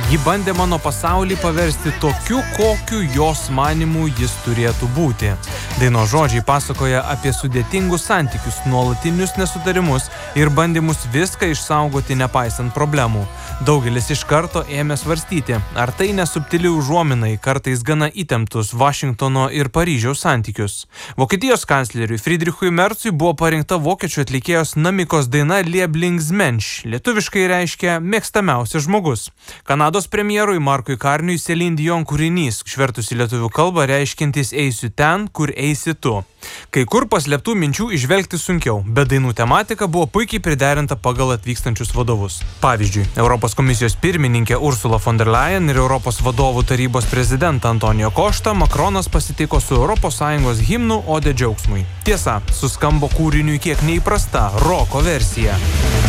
Ji bandė mano pasaulį paversti tokiu, kokiu jos manimų jis turėtų būti. Dainos žodžiai pasakoja apie sudėtingus santykius, nuolatinius nesutarimus ir bandymus viską išsaugoti nepaisant problemų. Daugelis iš karto ėmė svarstyti, ar tai nesubtili užuominai kartais gana įtemptus Vašingtono ir Paryžiaus santykius. Vokietijos kancleriui Friedrichui Merzui buvo parinkta vokiečių atlikėjos Namikos daina Lieblingsmensch, lietuviškai reiškia mėgstamiausias žmogus. Kanados premjerui Markui Karniui Celine Dion kūrinys, išvertus į lietuvių kalbą, reiškiantis eisiu ten, kur eisi tu. Kai kur paslėptų minčių įžvelgti sunkiau, bet dainų tematika buvo puikiai priderinta pagal atvykstančius vadovus. Pavyzdžiui, Europos komisijos pirmininkė Ursula von der Leyen ir Europos vadovų tarybos prezidentą Antonijo Koštą Makronas pasitiko su ES himnu Odė džiaugsmui. Tiesa, suskambo kūriniui kiek neįprasta roko versija.